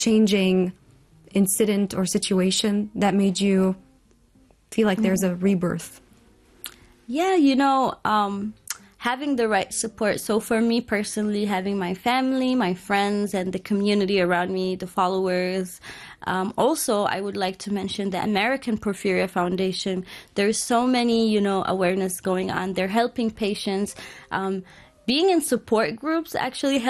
changing incident or situation that made you feel like there's a rebirth? Yeah, having the right support. So for me personally, having my family, my friends, and the community around me, the followers. Also, I would like to mention the American Porphyria Foundation. There's so many, awareness going on. They're helping patients. Being in support groups actually